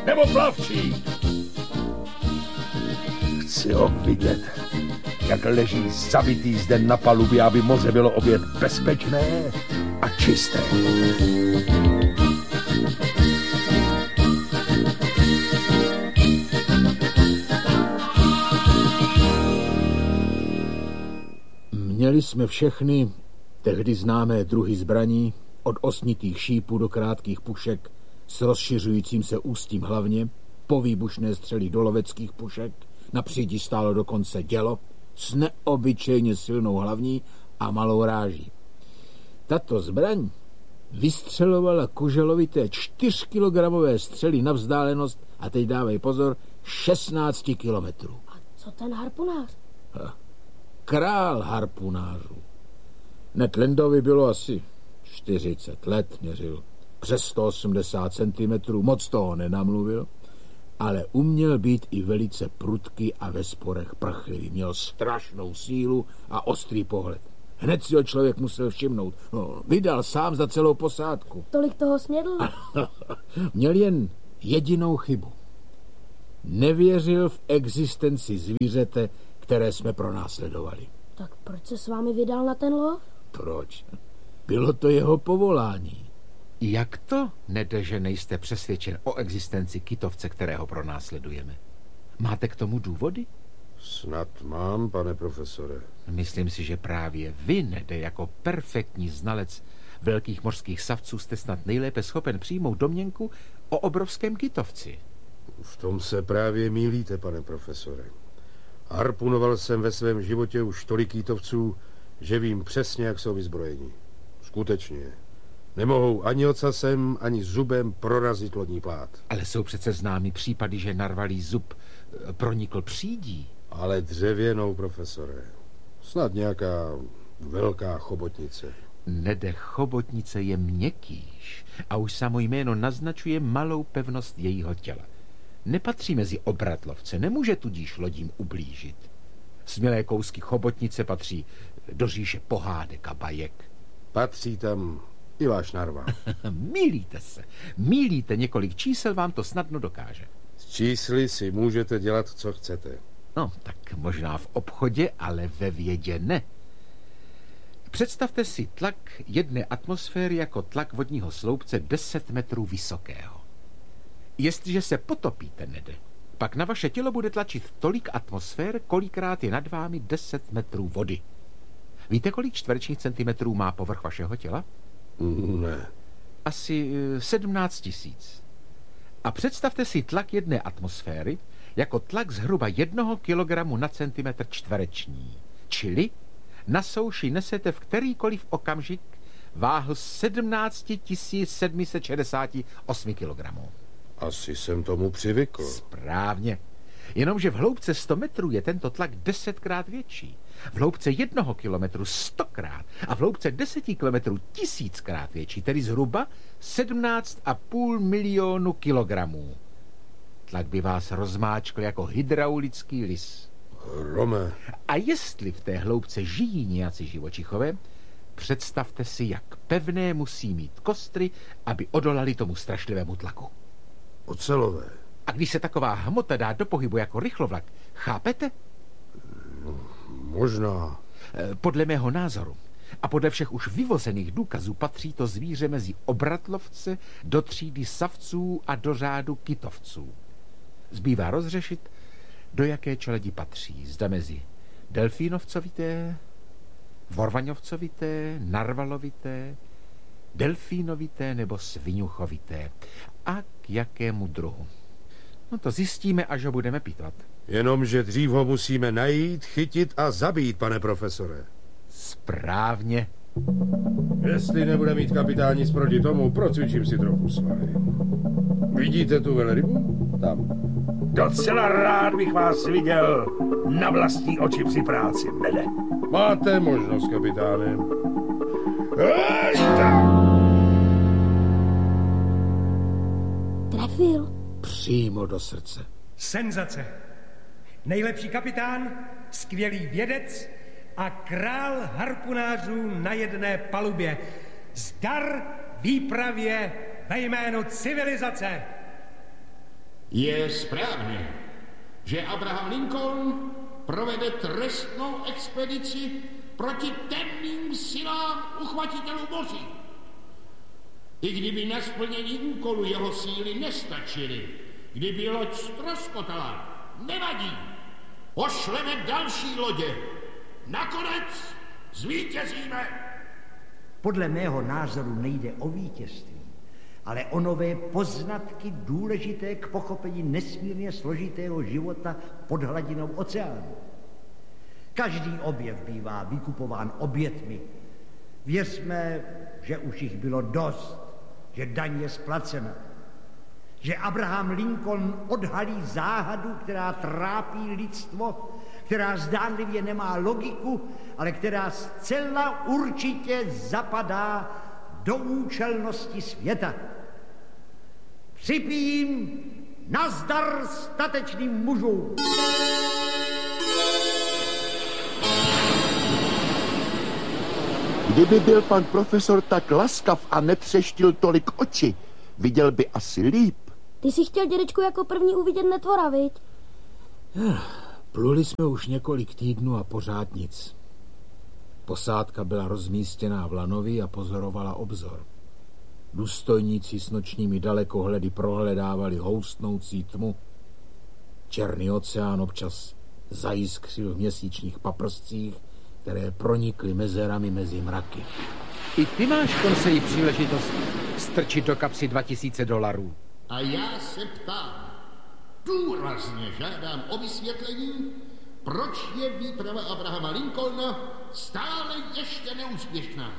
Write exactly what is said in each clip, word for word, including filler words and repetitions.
nebo plavčík? Chci ho vidět, jak leží zabitý zde na palubě, aby moře bylo opět bezpečné a čisté. Měli jsme všechny tehdy známé druhy zbraní, od osnitých šípů do krátkých pušek s rozšiřujícím se ústím hlavně, po výbušné střely do loveckých pušek, na přídi stálo dokonce dělo s neobyčejně silnou hlavní a malou ráží. Tato zbraň vystřelovala kuželovité čtyřkilogramové střely na vzdálenost, a teď dávej pozor, šestnáct kilometrů. A co ten harpunář? Ha. Král harpunářů. Ned Landovi bylo asi čtyřicet let, měřil přes sto osmdesát centimetrů, moc toho nenamluvil, ale uměl být i velice prudký a ve sporech prchlivý. Měl strašnou sílu a ostrý pohled. Hned si ho člověk musel všimnout. No, vydal sám za celou posádku. Tolik toho snědl? Měl jen jedinou chybu. Nevěřil v existenci zvířete, které jsme pronásledovali. Tak proč se s vámi vydal na ten lov? Proč? Bylo to jeho povolání. Jak to, Nede, že nejste přesvědčen o existenci kytovce, kterého pronásledujeme? Máte k tomu důvody? Snad mám, pane profesore. Myslím si, že právě vy, Nede, jako perfektní znalec velkých mořských savců jste snad nejlépe schopen přijmout domněnku o obrovském kytovci. V tom se právě mýlíte, pane profesore. Harpunoval jsem ve svém životě už tolik kytovců, že vím přesně, jak jsou vyzbrojeni. Skutečně. Nemohou ani ocasem, ani zubem prorazit lodní plát. Ale jsou přece známy případy, že narvalý zub pronikl přídí. Ale dřevěnou, profesore. Snad nějaká velká chobotnice. Nede, chobotnice je měkkýš a už samo jméno naznačuje malou pevnost jejího těla. Nepatří mezi obratlovce, nemůže tudíž lodím ublížit. Smělé kousky chobotnice patří do říše pohádek a bajek. Patří tam i váš narval. Mýlíte se. Mýlíte, několik čísel vám to snadno dokáže. S čísly si můžete dělat, co chcete. No, tak možná v obchodě, ale ve vědě ne. Představte si tlak jedné atmosféry jako tlak vodního sloupce deset metrů vysokého. Jestliže se potopíte, Nede, pak na vaše tělo bude tlačit tolik atmosfér, kolikrát je nad vámi deset metrů vody. Víte, kolik čtverečních centimetrů má povrch vašeho těla? Ne. Asi sedmnáct tisíc. A představte si tlak jedné atmosféry jako tlak zhruba jednoho kilogramu na centimetr čtvereční. Čili na souši nesete v kterýkoliv okamžik váhu sedmnáct tisíc sedm set šedesát osm kilogramů. Asi jsem tomu přivykl. Správně. Jenomže v hloubce sto metrů je tento tlak desetkrát větší. V hloubce jednoho kilometru stokrát a v hloubce deseti kilometrů tisíckrát větší, tedy zhruba sedmnáct a půl milionu kilogramů. Tlak by vás rozmáčkl jako hydraulický lis. Rome. A jestli v té hloubce žijí nějací živočichové, představte si, jak pevné musí mít kostry, aby odolali tomu strašlivému tlaku. Ocelové. A když se taková hmota dá do pohybu jako rychlovlak, chápete? No, možná. Podle mého názoru a podle všech už vyvozených důkazů patří to zvíře mezi obratlovce do třídy savců a do řádu kytovců. Zbývá rozřešit, do jaké čeledi patří. Zda mezi delfínovcovité, vorvaňovcovité, narvalovité, delfínovité nebo sviňuchovité. A k jakému druhu? No to zjistíme, až ho budeme pitvat. Jenomže dřív ho musíme najít, chytit a zabít, pane profesore. Správně. Jestli nebude mít kapitán nic proti tomu, procvičím si trochu svaly. Vidíte tu velrybu? Tam. Docela rád bych vás viděl na vlastní oči při práci, Nede. Máte možnost, kapitáne. Trefil. Přímo do srdce. Senzace. Nejlepší kapitán, skvělý vědec a král harpunářů na jedné palubě. Zdar výpravě ve jménu civilizace. Je správné, že Abraham Lincoln provede trestnou expedici proti temným silám uchvatitelů moří. I kdyby na splnění úkolu jeho síly nestačily, kdyby loď ztroskotala, nevadí. Pošleme další lodě. Nakonec zvítězíme. Podle mého názoru nejde o vítězství, ale o nové poznatky důležité k pochopení nesmírně složitého života pod hladinou oceánu. Každý objev bývá vykupován obětmi. Věřme, že už jich bylo dost, že daň je splacena. Že Abraham Lincoln odhalí záhadu, která trápí lidstvo, která zdánlivě nemá logiku, ale která zcela určitě zapadá do účelnosti světa. Připijím nazdar statečným mužům. Kdyby byl pan profesor tak laskav a netřeštil tolik oči, viděl by asi líp. Ty jsi chtěl, dědečku, jako první uvidět netvora, viď? Pluli jsme už několik týdnů a pořád nic. Posádka byla rozmístěná v lanovi a pozorovala obzor. Důstojníci s nočními dalekohledy prohledávali houstnoucí tmu. Černý oceán občas zajiskřil v měsíčních paprscích, které pronikly mezerami mezi mraky. I ty máš konseji příležitost strčit do kapsy dva tisíce dolarů. A já se ptám, důrazně žádám o vysvětlení, proč je výprava Abrahama Lincolna stále ještě neúspěšná.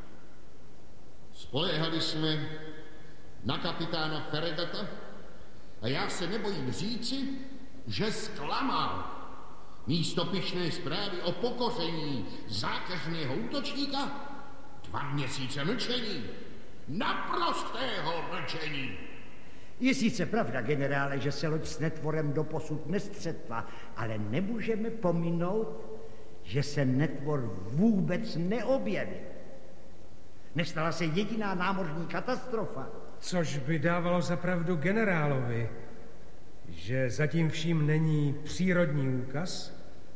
Spoléhali jsme na kapitána Farragata a já se nebojím říci, že zklamal. Místo pyšné zprávy o pokoření zákeřného útočníka dva měsíce mlčení, naprostého mlčení. Je sice pravda, generále, že se loď s netvorem doposud nestřetla, ale nemůžeme pominout, že se netvor vůbec neobjevil. Nestala se jediná námořní katastrofa. Což by dávalo za pravdu generálovi, že zatím vším není přírodní úkaz,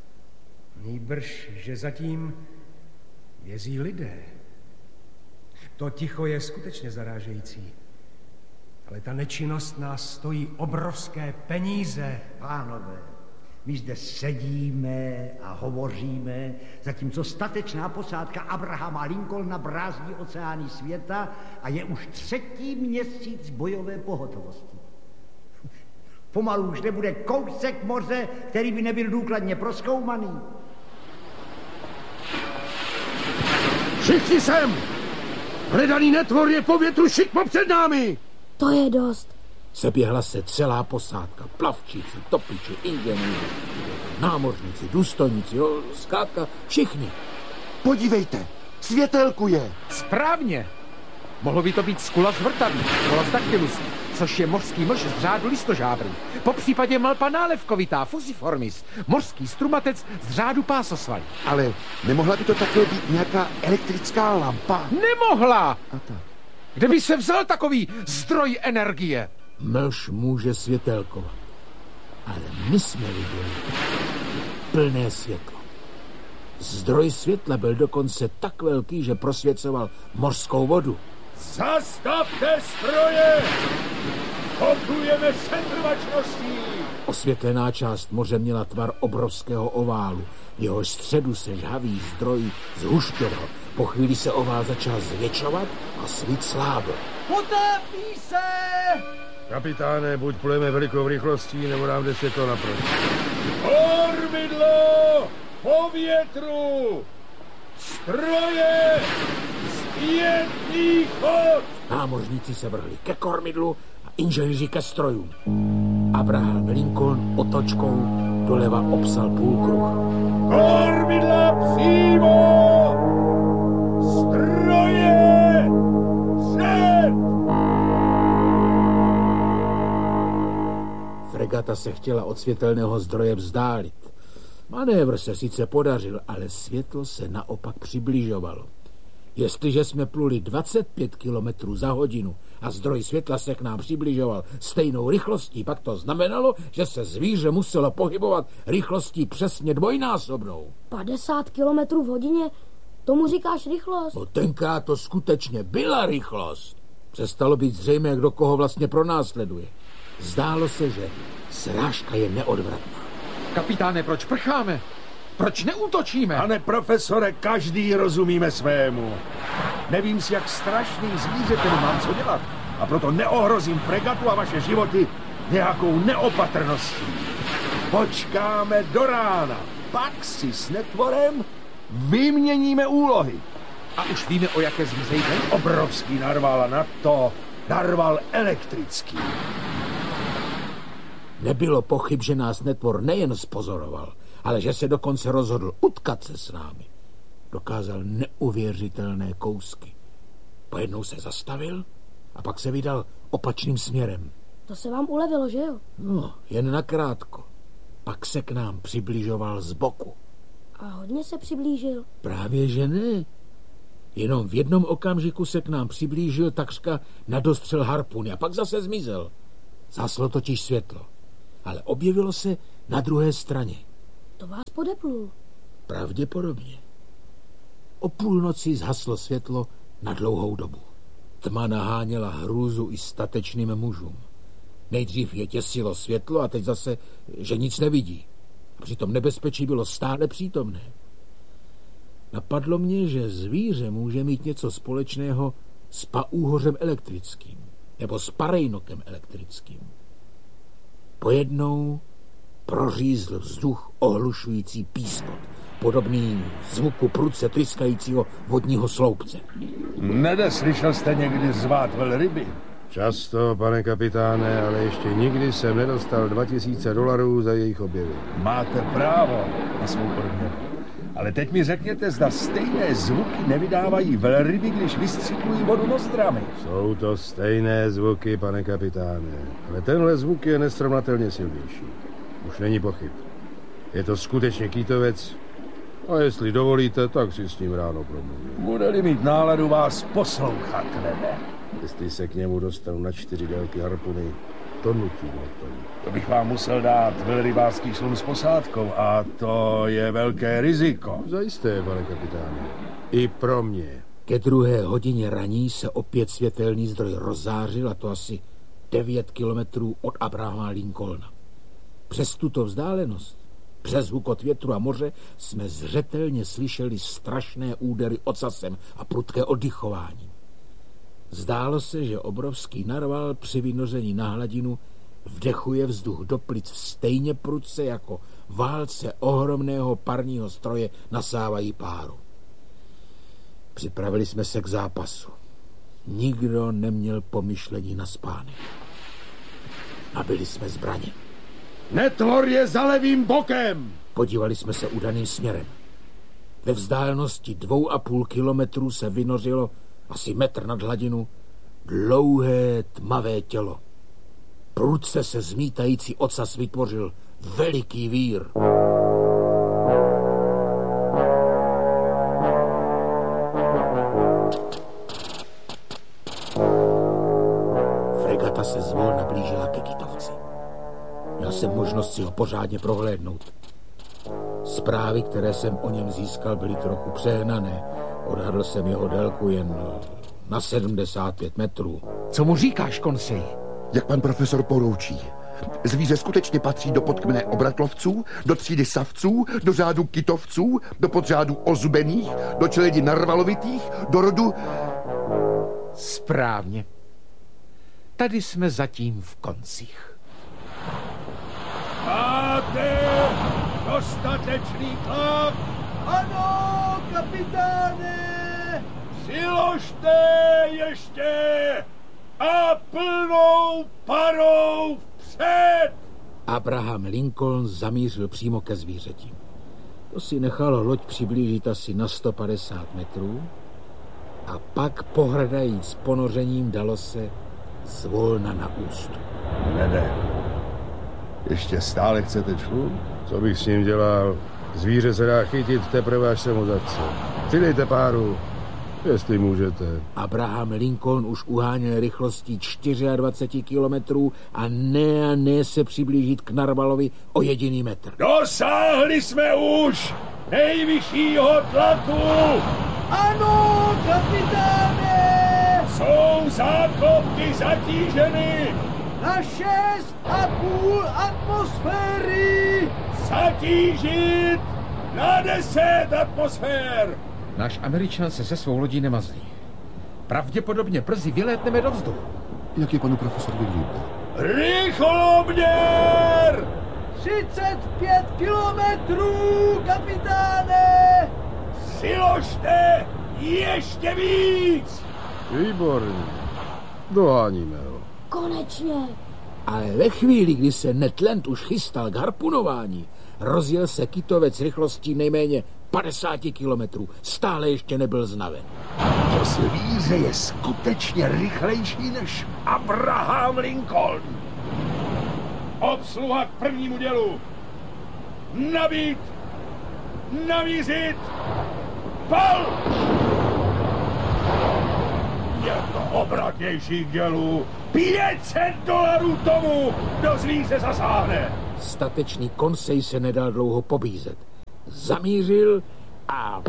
nýbrž, že zatím vězí lidé. To ticho je skutečně zarážející. Ale ta nečinnost nás stojí obrovské peníze. Pánové, my zde sedíme a hovoříme, zatímco statečná posádka Abrahama Lincolna brázdí oceány světa a je už třetí měsíc bojové pohotovosti. Pomalu už nebude kousek moře, který by nebyl důkladně prozkoumaný. Všichni sem! Hledaný netvor je po větru šikmo před námi! To je dost. Seběhla se celá posádka, plavčíci, topiči, inženýři, námořníci, důstojníci, jo, zkrátka všichni. Podívejte, světelku je. Správně. Mohlo by to být skula zvrtavý, kolas dactylus, což je mořský mlž z řádu listožábrů. Po případě malpa nálevkovitá, fusiformis, mořský strumatec z řádu pásosvalí. Ale nemohla by to také být nějaká elektrická lampa? Nemohla! A tak. Kde by se vzal takový zdroj energie? Mlž může světelkovat, ale my jsme viděli plné světlo. Zdroj světla byl dokonce tak velký, že prosvěcoval mořskou vodu. Zastavte stroje! Pokujeme setrvačností! Osvětlená část moře měla tvar obrovského oválu. V jeho středu se žhavý zdroj zhušťoval. Po chvíli se ovál začal zvětšovat a svít slábl. Potápí se! Kapitáne, buď plujeme velikou rychlostí, nebo nám jde světlo naproti. Kormidlo! Po větru! Stroje! Zpětný chod! Námořníci se vrhli ke kormidlu a inženýři ke strojům. Abraham Lincoln otočkou doleva obsal půlkruh. Kormidla přímo! Stroje! Před! Fregata se chtěla od světelného zdroje vzdálit. Manévr se sice podařil, ale světlo se naopak přibližovalo. Jestliže jsme pluli dvacet pět kilometrů za hodinu a zdroj světla se k nám přibližoval stejnou rychlostí, pak to znamenalo, že se zvíře muselo pohybovat rychlostí přesně dvojnásobnou. padesát kilometrů v hodině? Tomu říkáš rychlost? No tenkrát to skutečně byla rychlost. Přestalo být zřejmé, kdo koho vlastně pronásleduje. Zdálo se, že srážka je neodvratná. Kapitáne, proč prcháme? Proč neútočíme? Pane profesore, každý rozumíme svému. Nevím si, jak strašným zvířetem mám co dělat. A proto neohrozím fregatu a vaše životy nějakou neopatrností. Počkáme do rána. Pak si s netvorem vyměníme úlohy. A už víme, o jaké zvíře jde? Obrovský narval a na to narval elektrický. Nebylo pochyb, že nás netvor nejen spozoroval, ale že se dokonce rozhodl utkat se s námi. Dokázal neuvěřitelné kousky. Pojednou se zastavil a pak se vydal opačným směrem. To se vám ulevilo, že jo? No, jen nakrátko. Pak se k nám přibližoval z boku. A hodně se přiblížil. Právě že ne. Jenom v jednom okamžiku se k nám přiblížil takřka na dostřel harpuny a pak zase zmizel. Zhaslo totiž světlo, ale objevilo se na druhé straně. To vás podeplul. Pravděpodobně. O půlnoci zhaslo světlo na dlouhou dobu. Tma naháněla hrůzu i statečným mužům. Nejdřív je těsilo světlo a teď zase, že nic nevidí. A přitom nebezpečí bylo stále přítomné. Napadlo mě, že zvíře může mít něco společného s paúhořem elektrickým nebo s parejnokem elektrickým. Pojednou prořízl vzduch ohlušující pískot, podobný zvuku prudce tryskajícího vodního sloupce. Nede, slyšel jste někdy zvát velryby? Často, pane kapitáne, ale ještě nikdy jsem nedostal dva tisíce dolarů za jejich objevy. Máte právo na svou odměnu. Ale teď mi řekněte, zda stejné zvuky nevydávají velryby, když vystřikují vodu nostrami. Jsou to stejné zvuky, pane kapitáne, ale tenhle zvuk je nesrovnatelně silnější. Už není pochyb. Je to skutečně kýtovec a jestli dovolíte, tak si s ním ráno promluvím. Bude-li mít náladu vás poslouchat, nebe. Jestli se k němu dostanu na čtyři délky harpuny, to nutím o tom. To bych vám musel dát velrybářský slun s posádkou a to je velké riziko. Zajisté, pane kapitáne. I pro mě. Ke druhé hodině raní se opět světelný zdroj rozzářil, a to asi devět kilometrů od Abrahama Lincolna. Přes tuto vzdálenost, přes hukot větru a moře, jsme zřetelně slyšeli strašné údery ocasem a prudké oddychování. Zdálo se, že obrovský narval při vynoření na hladinu vdechuje vzduch do plic stejně prudce, jako válce ohromného parního stroje nasávají páru. Připravili jsme se k zápasu. Nikdo neměl pomyšlení na spánek. Nabili jsme zbraně. Netvor je za levým bokem! Podívali jsme se udaným směrem. Ve vzdálenosti dvou a půl kilometrů se vynořilo asi metr nad hladinu dlouhé tmavé tělo. Prudce se zmítající ocas vytvořil veliký vír. Fregata se zvolna blížila ke kytovci. Měl jsem možnost si ho pořádně prohlédnout. Zprávy, které jsem o něm získal, byly trochu přehnané. Odhadl jsem jeho délku jen na sedmdesát pět metrů. Co mu říkáš, Konsej? Jak pan profesor poroučí. Zvíře skutečně patří do podkmene obratlovců, do třídy savců, do řádu kytovců, do podřádu ozubených, do čeledi narvalovitých, do rodu... Správně. Tady jsme zatím v koncích. Máte dostatečný tlak? Ano, kapitáne! Přiložte ještě a plnou parou vpřed! Abraham Lincoln zamířil přímo ke zvířeti. To si nechalo loď přiblížit asi na sto padesát metrů a pak pohrdajíc ponořením dalo se zvolna na ústup. Nede, ještě stále chcete člun? Co bych s ním dělal? Zvíře se dá chytit teprve, až se mu zachce. Přidejte páru Jestli můžete. Abraham Lincoln už uháněl rychlostí dvacet čtyři kilometrů a ne a ne se přiblížit k Narvalovi o jediný metr. Dosáhli jsme už nejvyššího tlaku! Ano, kapitáne! Jsou záklopky zatíženy! Na šest a půl atmosféry! Zatížit na deset atmosfér! Náš Američan se se svou lodí nemazlí. Pravděpodobně brzy vylétneme do vzduchu. Jak je panu profesorovi líbí? Rychloměr! třicet pět kilometrů, kapitáne! Přiložte ještě víc! Výborně. Doháníme ho. Konečně. Ale ve chvíli, kdy se Ned Land už chystal k harpunování, rozjel se kytovec rychlostí nejméně padesát kilometrů. Stále ještě nebyl znaven. To zvíře je skutečně rychlejší než Abraham Lincoln. Obsluha k prvnímu dělu. Nabít! Namířit! Pal! Je to obratnější k dělu. pět set dolarů tomu, kdo zvíře zasáhne. Statečný Konsej se nedal dlouho pobízet. Zamířil a...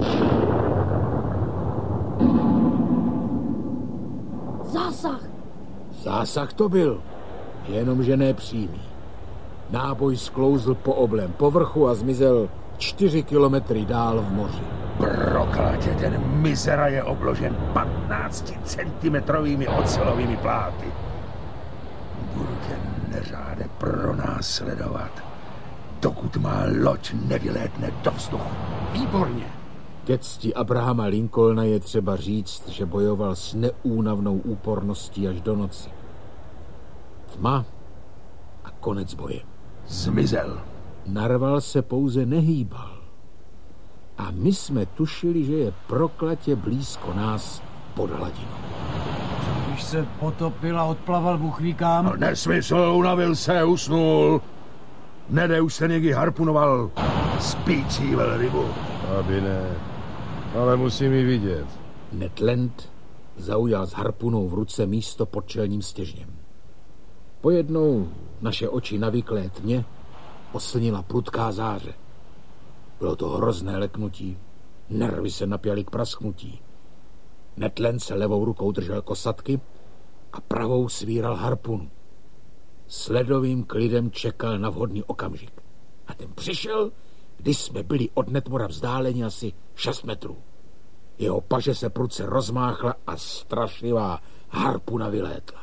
Zásah. Zásah to byl, jenomže ne přímý. Náboj sklouzl po oblém povrchu a zmizel čtyři kilometry dál v moři. Proklatě, ten mizera je obložen patnácticentimetrovými ocelovými pláty. Budu tě, neřáde, pronásledovat, dokud má loď nevylétne do vzduchu. Výborně. Ke cti Abrahama Lincolna je třeba říct, že bojoval s neúnavnou úporností až do noci. Tma a konec boje. Zmizel. Narval se pouze nehýbal. A my jsme tušili, že je proklatě blízko nás pod hladinou. Když se potopil a odplaval buchvíkám. No, nesmysl, unavil se, usnul. Nede už se někdy harpunoval spící velrybu. Aby ne, ale musím ji vidět. Ned Land zaujal s harpunou v ruce místo pod čelním stěžněm. Pojednou naše oči navyklé tmě oslnila prudká záře. Bylo to hrozné leknutí. Nervy se napjaly k prasknutí. Ned Land se levou rukou držel kosatky a pravou svíral harpunu. S ledovým klidem čekal na vhodný okamžik. A ten přišel, když jsme byli od Netmora vzdáleni asi šest metrů. Jeho paže se prudce rozmáchla a strašlivá harpuna vylétla.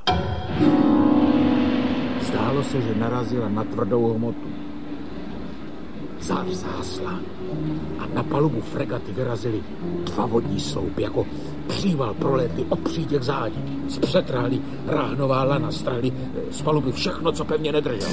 Zdálo se, že narazila na tvrdou hmotu. Zář zhasla a na palubu fregaty vyrazili dva vodní sloupy, jako příval prolétli od příděk zádí. Zpřetráli ráhnová lana, strhli z paluby všechno, co pevně nedrželo.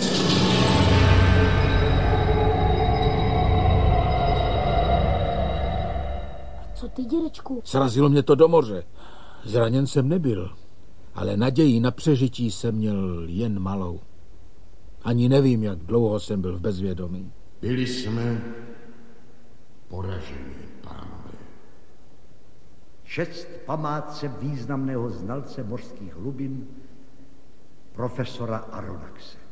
Co ty, dědečku? Srazilo mě to do moře. Zraněn jsem nebyl, ale naději na přežití jsem měl jen malou. Ani nevím, jak dlouho jsem byl v bezvědomí. Byli jsme poraženi, pánové. Čest památce významného znalce mořských hlubin, profesora Aronnaxe.